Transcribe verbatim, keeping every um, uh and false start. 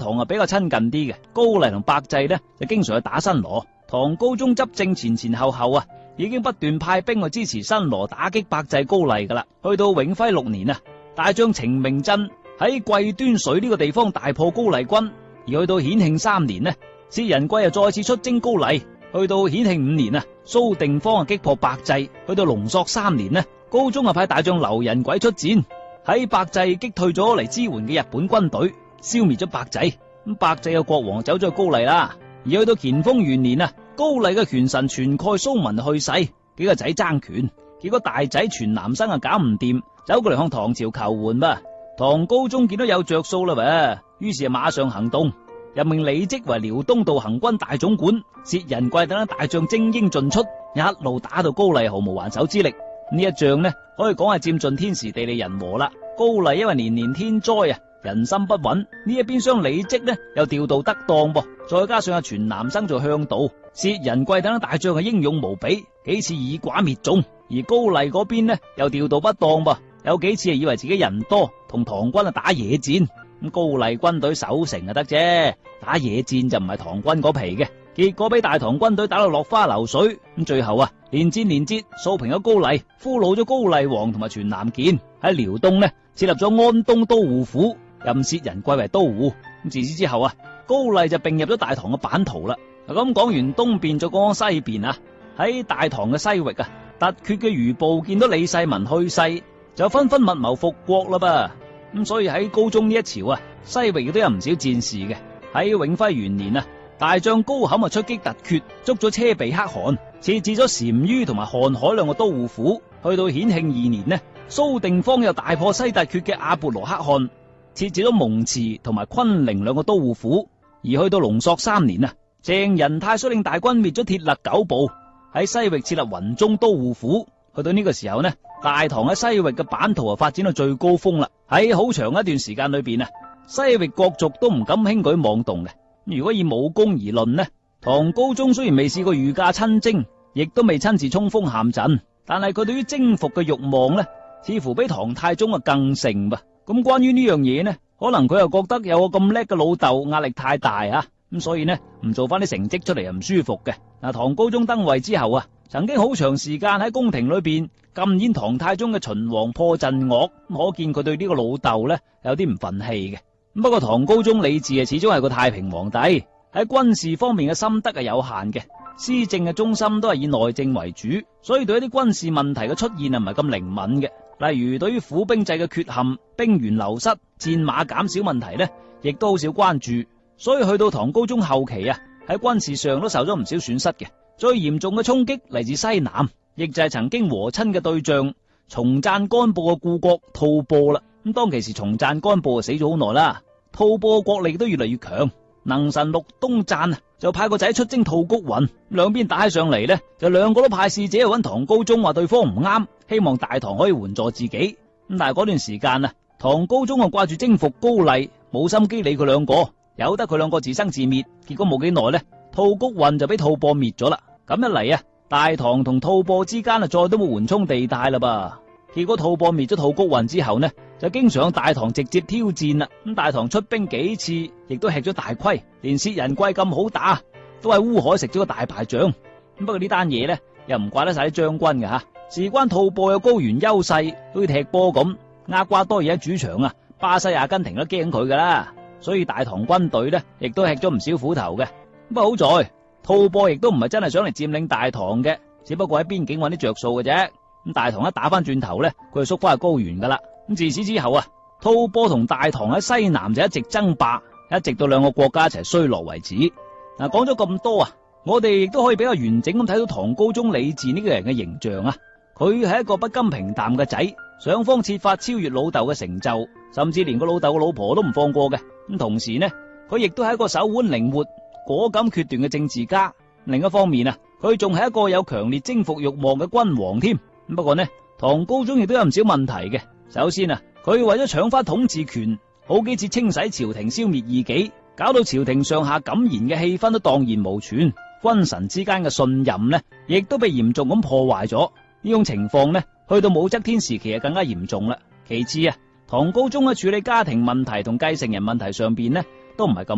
同啊比較親近啲嘅，高麗同百濟呢就經常去打新羅。唐高宗執政前前後後啊，已經不斷派兵去支持新羅打擊百濟高麗噶啦。去到永徽六年啊，大將程明鎮喺貴端水呢個地方大破高麗軍，而去到顯慶三年呢，薛仁貴又再次出征高麗。去到顯慶五年啊，蘇定方啊擊破百濟。去到龍朔三年呢，高宗啊派大將劉仁軌出戰，喺百濟擊退咗嚟支援嘅日本軍隊，消滅咗百濟。咁百濟嘅國王走咗去高麗啦。而去到乾豐元年啊，高麗嘅權臣全蓋蘇文去世，幾個仔爭權，結果大仔全南生啊搞唔掂，走過嚟向唐朝求援噃。唐高宗見到有着數啦噃，於是啊馬上行動，任命李績為遼東道行軍大總管，薛仁貴等大將精英盡出，一路打到高麗毫無還手之力。呢一仗呢，可以講係佔盡天時地利人和啦。高麗因為年年天災啊，人心不穩，呢一邊廂李績呢又調度得當噃，再加上阿全南生做向導，薛仁貴等大將係英勇無比，幾次以寡滅眾。而高麗嗰邊呢又調度不當噃，有幾次係以為自己人多，同唐軍啊打野戰。咁高麗軍隊守城就得啫，打野戰就唔係唐軍嗰皮嘅，結果俾大唐軍隊打到落花流水。咁最後啊，連戰連捷掃平咗高麗，俘虜咗高麗王同埋全南健，喺遼東呢設立咗安東都護府，任薛仁貴為都護。咁自此之後啊，高麗就併入咗大唐嘅版圖啦。咁講完東邊，再講西邊啊。喺大唐嘅西域啊，突厥嘅餘部見到李世民去世，就紛紛密謀復國啦噃。咁所以喺高宗呢一朝啊，西域亦都有唔少戰事嘅。喺永徽元年啊，大將高侃啊出擊突厥，捉咗車鼻可汗，設置咗單于同埋瀚海兩個都護府。去到顯慶二年呢，蘇定方又大破西突厥嘅阿勃羅可汗，設置咗蒙池同埋昆陵兩個都護府。而去到龍朔三年啊，鄭仁泰率領大軍滅咗鐵勒九部，喺西域設立雲中都護府。去到呢個時候呢，大唐喺西域嘅版圖啊發展到最高峰啦。喺好長一段時間裏邊啊，西域各族都唔敢輕舉妄動嘅。如果以武功而論呢，唐高宗雖然未試過御駕親征，亦都未親自衝鋒陷陣，但係佢對於征服嘅慾望呢，似乎比唐太宗啊更盛噃。咁關於呢樣嘢呢，可能佢又覺得有個咁叻嘅老豆壓力太大啊，咁所以呢唔做翻啲成績出嚟又唔舒服嘅。嗱，唐高宗登位之後啊，曾經好長時間喺宮廷裏邊禁演唐太宗嘅秦王破陣樂，可見佢對呢個老豆呢有啲唔忿氣嘅。不過唐高宗李治啊，始終係個太平皇帝，喺軍事方面嘅心得係有限嘅，施政嘅中心都係以內政為主，所以對一啲軍事問題嘅出現啊唔係咁靈敏嘅。例如對於府兵制嘅缺陷、兵員流失、戰馬減少問題呢，亦都好少關注。所以去到唐高宗後期啊，喺軍事上都受咗唔少損失嘅。最嚴重嘅衝擊嚟自西南，亦就係曾經和親嘅對象松贊干布嘅故國吐蕃啦。咁當其時松贊干布死咗好耐啦，吐蕃嘅國力都越嚟越強。能臣陸東贊啊，就派個仔出征吐谷渾，兩邊打起上嚟呢，就兩個都派使者去揾唐高宗話對方唔啱，希望大唐可以援助自己。咁但係嗰段時間啊，唐高宗啊掛住征服高麗，冇心機理佢兩個，由得佢兩個自生自滅。結果冇幾耐呢，吐谷渾就俾吐蕃滅咗啦。咁一嚟啊，大唐同吐蕃之間啊再都冇緩衝地帶啦噃。結果吐蕃滅咗吐谷渾之後呢，就經常向大唐直接挑戰啦。咁大唐出兵幾次，亦都吃咗大虧，連薛仁貴咁好打，都喺烏海食咗個大敗仗。不過呢單嘢呢，又唔怪得晒啲將軍嘅吓，事關吐蕃有高原優勢，好似踢波咁，厄瓜多爾喺主場啊，巴西、阿根廷都驚佢噶啦。所以大唐軍隊呢，亦都吃咗唔少苦頭嘅。不過好在吐蕃亦都唔係真係想嚟佔領大唐嘅，只不過喺邊境揾啲着數嘅啫。咁大唐一打翻轉頭呢，佢就縮翻去高原噶啦。咁自此之後啊，吐蕃同大唐喺西南就一直爭霸，一直到兩個國家一齊衰落為止。嗱，講咗咁多啊，我哋亦都可以比較完整咁睇到唐高宗李治呢個人嘅形象啊。佢係一個不甘平淡嘅仔，想方設法超越老豆嘅成就，甚至連個老豆嘅老婆都唔放過嘅。咁同時呢，佢亦都係一個手腕靈活、果敢決斷嘅政治家。另一方面啊，佢仲係一個有強烈征服欲望嘅君王添。不過呢，唐高宗亦都有唔少問題嘅。首先啊，佢為咗搶翻統治權，好幾次清洗朝廷，消滅異己，搞到朝廷上下敢言嘅氣氛都蕩然無存，君臣之間嘅信任呢，亦都被嚴重咁破壞咗。呢種情況呢，去到武則天時期啊，更加嚴重啦。其次啊，唐高宗喺處理家庭問題同繼承人問題上邊呢，都唔係咁